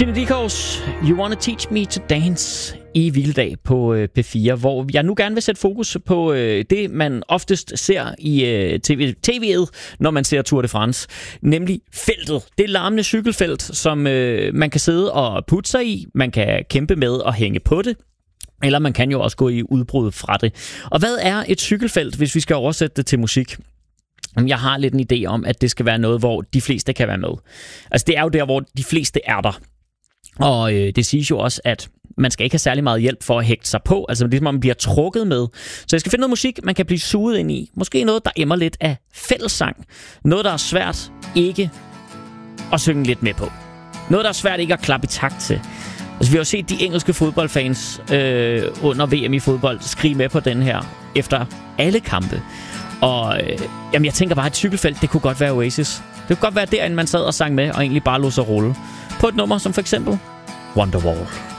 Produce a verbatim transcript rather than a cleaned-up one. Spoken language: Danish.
Tina Dickows, You Wanna Teach Me to Dance i Hviledag på P fire, hvor jeg nu gerne vil sætte fokus på øh, det, man oftest ser i øh, T V, T V'et, når man ser Tour de France, nemlig feltet. Det larmende cykelfelt, som øh, man kan sidde og putte sig i, man kan kæmpe med og hænge på det, eller man kan jo også gå i udbrud fra det. Og hvad er et cykelfelt, hvis vi skal oversætte det til musik? Jeg har lidt en idé om, at det skal være noget, hvor de fleste kan være med. Altså det er jo der, hvor de fleste er der. Og øh, det siges jo også, at man skal ikke have særlig meget hjælp for at hægte sig på. Altså ligesom man bliver trukket med. Så jeg skal finde noget musik, man kan blive suget ind i. Måske noget, der emmer lidt af fællessang. Noget, der er svært ikke at synge lidt med på. Noget, der er svært ikke at klappe i takt til. Altså vi har jo set de engelske fodboldfans øh, under V M i fodbold skrige med på den her efter alle kampe. Og øh, jamen jeg tænker bare, at et cykelfelt, det kunne godt være Oasis. Det kunne godt være derinde, man sad og sang med og egentlig bare lod sig rulle. På et nummer som for eksempel Wonderwall.